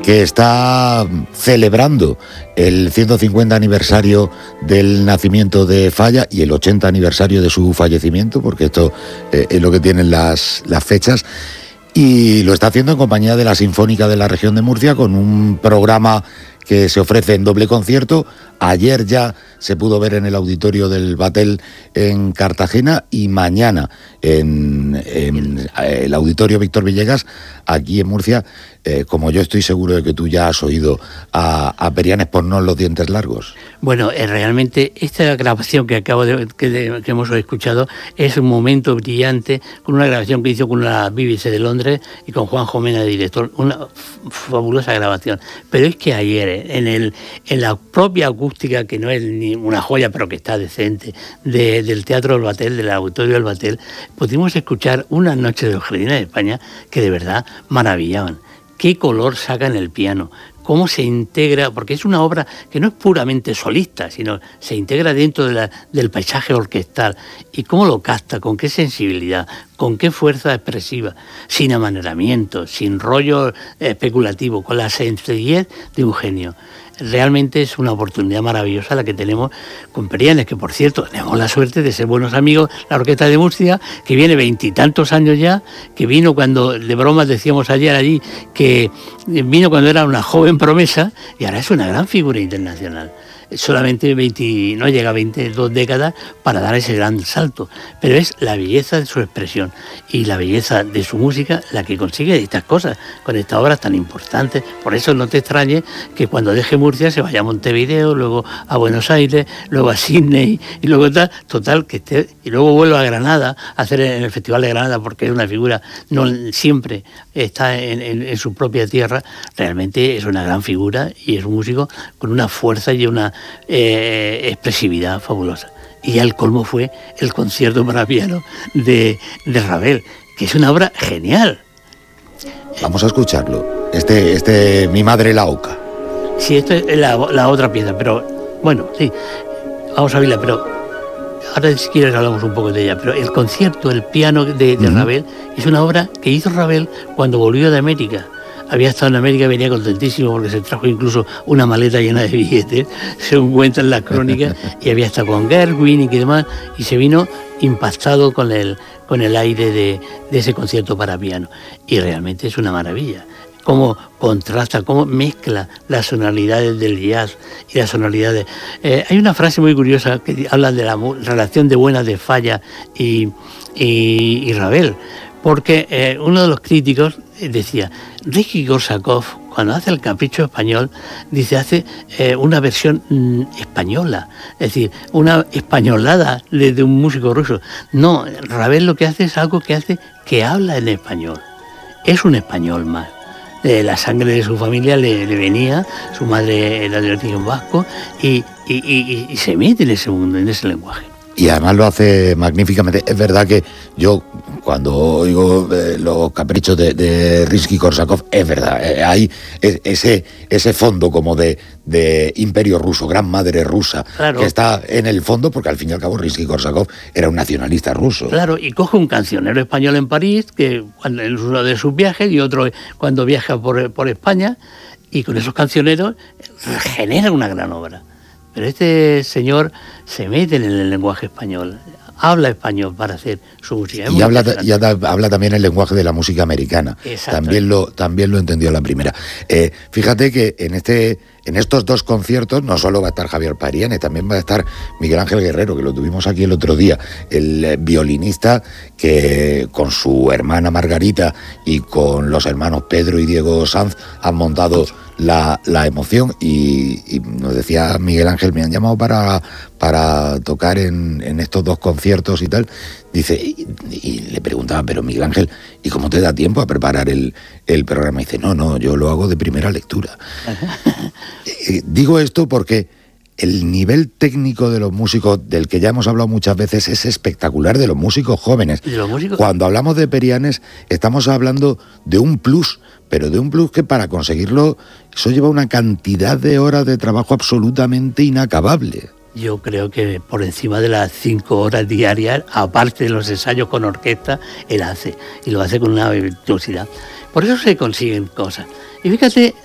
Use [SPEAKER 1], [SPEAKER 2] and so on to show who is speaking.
[SPEAKER 1] que está celebrando el 150 aniversario del nacimiento de Falla y el 80 aniversario de su fallecimiento, porque esto es lo que tienen las fechas, y lo está haciendo en compañía de la Sinfónica de la Región de Murcia, con un programa que se ofrece en doble concierto. Ayer ya se pudo ver en el auditorio del Batel en Cartagena, y mañana en el auditorio Víctor Villegas, aquí en Murcia, como yo estoy seguro de que tú ya has oído a Perianes, ponnos los dientes largos.
[SPEAKER 2] Bueno, realmente esta grabación que que hemos escuchado es un momento brillante, con una grabación que hizo con la BBC de Londres y con Juanjo Mena de director, una fabulosa grabación. Pero es que ayer, en la propia acústica, que no es ni una joya, pero que está decente, del Teatro del Batel, del Auditorio del Batel, pudimos escuchar Unas noches de los Jardines de España que de verdad maravillaban. Qué color saca en el piano, cómo se integra, porque es una obra que no es puramente solista, sino se integra dentro del paisaje orquestal, y cómo lo capta, con qué sensibilidad, con qué fuerza expresiva, sin amaneramiento, sin rollo especulativo, con la sencillez de un genio. Realmente es una oportunidad maravillosa la que tenemos con Perianes, que por cierto tenemos la suerte de ser buenos amigos, la Orquesta de Murcia, que viene 20 y tantos años ya, que vino cuando, de bromas decíamos ayer allí, que vino cuando era una joven promesa y ahora es una gran figura internacional. Solamente 20, no llega a 22 décadas para dar ese gran salto, pero es la belleza de su expresión y la belleza de su música la que consigue estas cosas, con estas obras tan importantes. Por eso no te extrañe que cuando deje Murcia se vaya a Montevideo, luego a Buenos Aires, luego a Sydney, y luego total que esté, y luego vuelva a Granada a hacer en el Festival de Granada, porque es una figura, no siempre está en su propia tierra. Realmente es una gran figura y es un músico con una fuerza y una expresividad fabulosa. Y ya el colmo fue el concierto para piano de Ravel, que es una obra genial.
[SPEAKER 1] Vamos a escucharlo. Mi madre la oca.
[SPEAKER 2] Sí, esto es la otra pieza, pero bueno, sí, vamos a verla, pero ahora si quieres hablamos un poco de ella. Pero el concierto, el piano de Ravel, es una obra que hizo Ravel cuando volvió de América. Había estado en América, venía contentísimo porque se trajo incluso una maleta llena de billetes, según cuentan las crónicas, y había estado con Gershwin y demás, y se vino impactado con el aire de ese concierto para piano. Y realmente es una maravilla. Cómo contrasta, cómo mezcla las sonoridades del jazz y las sonoridades. Hay una frase muy curiosa que habla de la relación de buena de Falla y Ravel, porque uno de los críticos decía, Rimski-Kórsakov, cuando hace el Capricho Español, dice, hace una versión española, es decir, una españolada de un músico ruso. No, Ravel lo que hace es algo que habla en español, es un español más. La sangre de su familia le venía, su madre era de origen vasco, y se mete en ese mundo, en ese lenguaje.
[SPEAKER 1] Y además lo hace magníficamente. Es verdad que yo, cuando oigo los caprichos de Rimski-Kórsakov, es verdad, hay ese fondo como de imperio ruso, gran madre rusa, claro, que está en el fondo, porque al fin y al cabo Rimski-Kórsakov era un nacionalista ruso.
[SPEAKER 2] Claro, y coge un cancionero español en París, que en uno de sus viajes, y otro cuando viaja por España, y con esos cancioneros genera una gran obra. Pero este señor se mete en el lenguaje español, habla español para hacer su música.
[SPEAKER 1] Y habla también el lenguaje de la música americana. También lo entendió la primera. Fíjate que en estos dos conciertos no solo va a estar Javier Perianes, también va a estar Miguel Ángel Guerrero, que lo tuvimos aquí el otro día, el violinista que con su hermana Margarita y con los hermanos Pedro y Diego Sanz han montado la emoción, y nos decía Miguel Ángel, me han llamado para tocar en estos dos conciertos y tal. Dice, y le preguntaba, pero Miguel Ángel, ¿y cómo te da tiempo a preparar el programa? Y dice, no, yo lo hago de primera lectura. Digo esto porque el nivel técnico de los músicos, del que ya hemos hablado muchas veces, es espectacular, de los músicos jóvenes.
[SPEAKER 2] ¿De los músicos?
[SPEAKER 1] Cuando hablamos de Perianes, estamos hablando de un plus, pero de un plus que para conseguirlo, eso lleva una cantidad de horas de trabajo absolutamente inacabable.
[SPEAKER 2] Yo creo que por encima de las 5 horas diarias, aparte de los ensayos con orquesta, él hace, y lo hace con una virtuosidad. Por eso se consiguen cosas. Y fíjate,